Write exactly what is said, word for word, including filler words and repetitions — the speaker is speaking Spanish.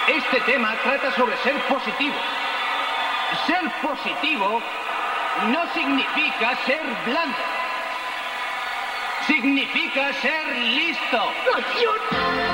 Este tema trata sobre ser positivo. Ser positivo no significa ser blando. Significa ser listo. ¡Acción!